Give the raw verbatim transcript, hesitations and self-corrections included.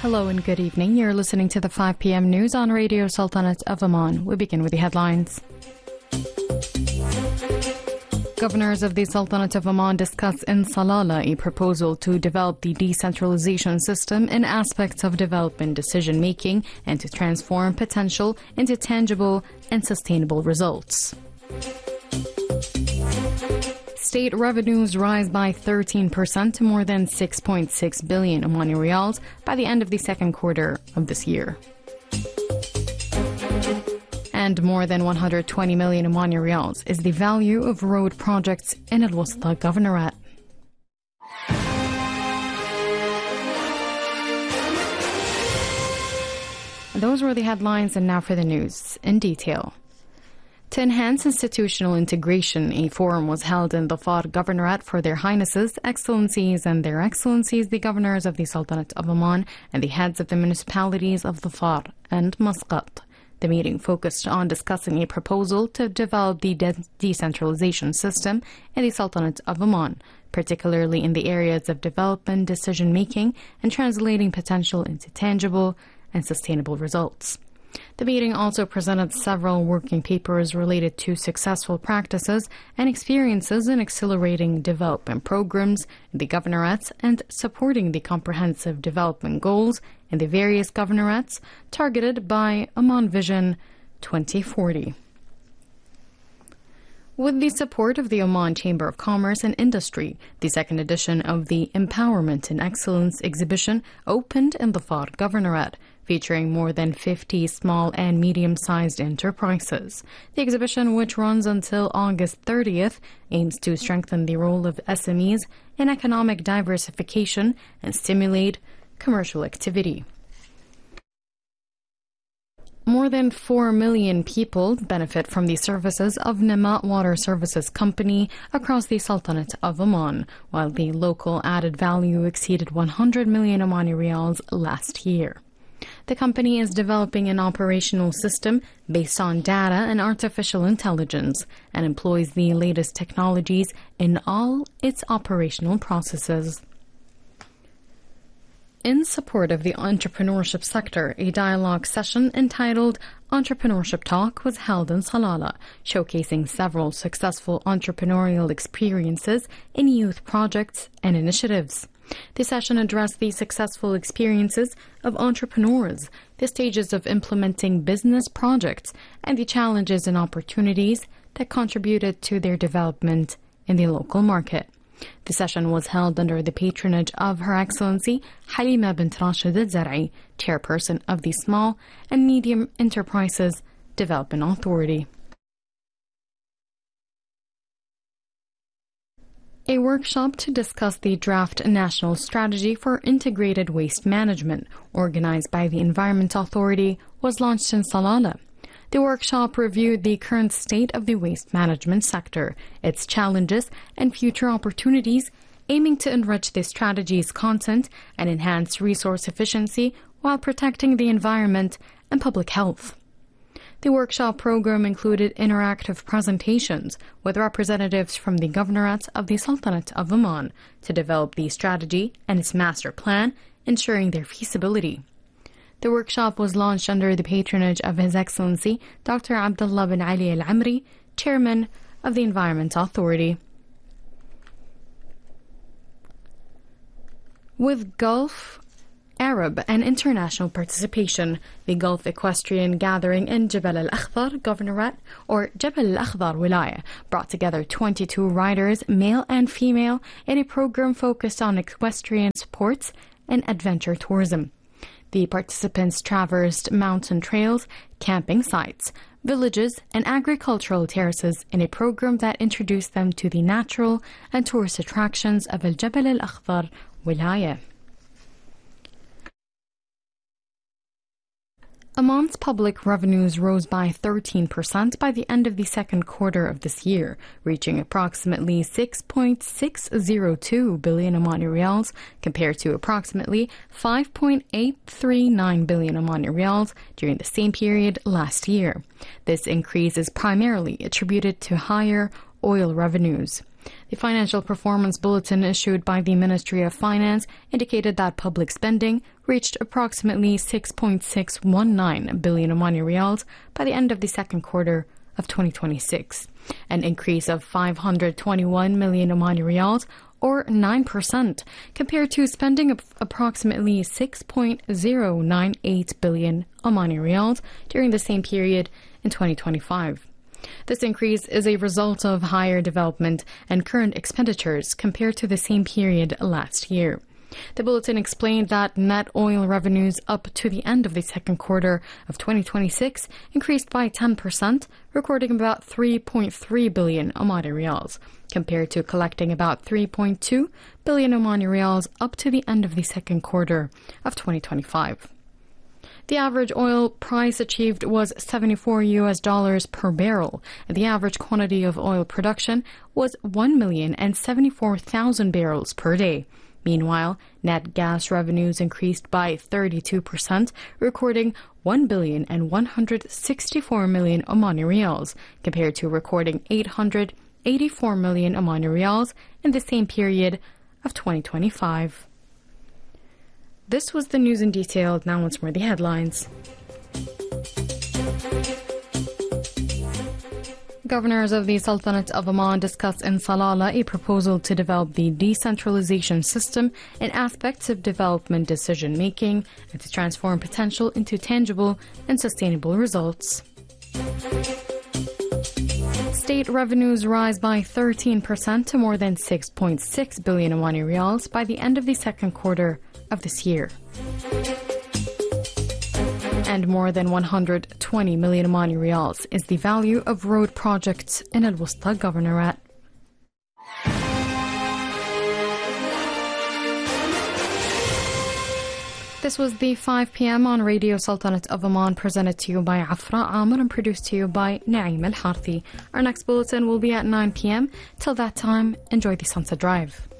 Hello and good evening. You're listening to the five p m news on Radio Sultanate of Oman. We begin with the headlines. Governors of the Sultanate of Oman discuss in Salalah a proposal to develop the decentralization system in aspects of development decision-making and to transform potential into tangible and sustainable results. State revenues rise by thirteen percent to more than six point six billion Omani Riyals by the end of the second quarter of this year. And more than one hundred twenty million Omani Riyals is the value of road projects in Al Wusta Governorate. Those were the headlines, and now for the news in detail. To enhance institutional integration, a forum was held in the Far Governorate for Their Highnesses, Excellencies, and Their Excellencies, the Governors of the Sultanate of Oman and the heads of the municipalities of the Far and Muscat. The meeting focused on discussing a proposal to develop the de- decentralization system in the Sultanate of Oman, particularly in the areas of development, decision-making, and translating potential into tangible and sustainable results. The meeting also presented several working papers related to successful practices and experiences in accelerating development programs in the governorates and supporting the comprehensive development goals in the various governorates targeted by Oman Vision twenty forty. With the support of the Oman Chamber of Commerce and Industry, the second edition of the Empowerment and Excellence exhibition opened in the Far Governorate, featuring more than fifty small and medium-sized enterprises. The exhibition, which runs until August thirtieth, aims to strengthen the role of S M Es in economic diversification and stimulate commercial activity. More than four million people benefit from the services of Nema Water Services Company across the Sultanate of Oman, while the local added value exceeded one hundred million Omani Riyals last year. The company is developing an operational system based on data and artificial intelligence and employs the latest technologies in all its operational processes. In support of the entrepreneurship sector, a dialogue session entitled Entrepreneurship Talk was held in Salalah, showcasing several successful entrepreneurial experiences in youth projects and initiatives. The session addressed the successful experiences of entrepreneurs, the stages of implementing business projects, and the challenges and opportunities that contributed to their development in the local market. The session was held under the patronage of Her Excellency Halima bint Rashid al-Zar'i, chairperson of the Small and Medium Enterprises Development Authority. A workshop to discuss the draft national strategy for integrated waste management, organized by the Environment Authority, was launched in Salalah. The workshop reviewed the current state of the waste management sector, its challenges and future opportunities, aiming to enrich the strategy's content and enhance resource efficiency while protecting the environment and public health. The workshop program included interactive presentations with representatives from the governorates of the Sultanate of Oman to develop the strategy and its master plan, ensuring their feasibility. The workshop was launched under the patronage of His Excellency Doctor Abdullah bin Ali Al-Amri, Chairman of the Environment Authority. With Gulf, Arab and international participation, the Gulf Equestrian Gathering in Jabal Al-Akhdar Governorate, or Jabal Al-Akhdar Wilaya, brought together twenty-two riders, male and female, in a program focused on equestrian sports and adventure tourism. The participants traversed mountain trails, camping sites, villages, and agricultural terraces in a program that introduced them to the natural and tourist attractions of Al-Jabal Al-Akhdar Wilaya. Oman's public revenues rose by thirteen percent by the end of the second quarter of this year, reaching approximately six point six zero two billion Omani Riyals compared to approximately five point eight three nine billion Omani Riyals during the same period last year. This increase is primarily attributed to higher oil revenues. The Financial Performance Bulletin issued by the Ministry of Finance indicated that public spending reached approximately six point six one nine billion Omani riyals by the end of the second quarter of twenty twenty-six, an increase of five hundred twenty-one million Omani riyals, or nine percent, compared to spending of approximately six point zero nine eight billion Omani riyals during the same period in twenty twenty-five. This increase is a result of higher development and current expenditures compared to the same period last year. The bulletin explained that net oil revenues up to the end of the second quarter of twenty twenty-six increased by ten percent, recording about three point three billion Omani riyals, compared to collecting about three point two billion Omani riyals up to the end of the second quarter of twenty twenty-five. The average oil price achieved was seventy-four U S dollars per barrel, and the average quantity of oil production was one million seventy-four thousand barrels per day. Meanwhile, net gas revenues increased by thirty-two percent, recording one billion one hundred sixty-four million Omani riyals, compared to recording eight hundred eighty-four million Omani riyals in the same period of twenty twenty-five. This was the news in detail. Now once more the headlines. Governors of the Sultanate of Oman discussed in Salalah a proposal to develop the decentralization system in aspects of development decision-making and to transform potential into tangible and sustainable results. State revenues rise by thirteen percent to more than six point six billion Omani riyals by the end of the second quarter of this year. And more than one hundred twenty million Omani riyals is the value of road projects in Al Wusta Governorate. This was the five p m on Radio Sultanate of Oman, presented to you by Afra Amr and produced to you by Naeem Al Harthi. Our next bulletin will be at nine p m Till that time, enjoy the Sunset Drive.